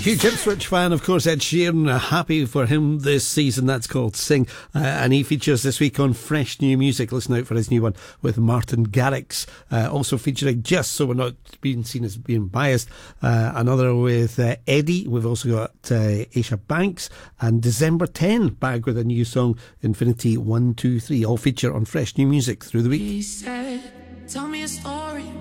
huge Ipswich fan, of course. Ed Sheeran, happy for him this season. That's called Sing. And he features this week on Fresh New Music. Listen out for his new one with Martin Garrix. Also featuring, just so we're not being seen as being biased, another with Eddie. We've also got Aisha Banks and December 10 back with a new song, Infinity 123. All feature on Fresh New Music through the week. He said, tell me a story.